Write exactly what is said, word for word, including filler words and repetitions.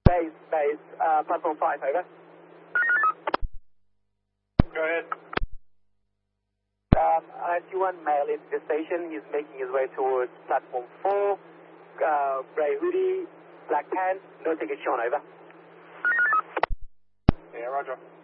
Base, base, uh, platform five, over. Go ahead. Um, I see one male into the station. He's making his way towards platform four. Uh, grey hoodie, black pants, no ticket shown, over. Yeah, roger.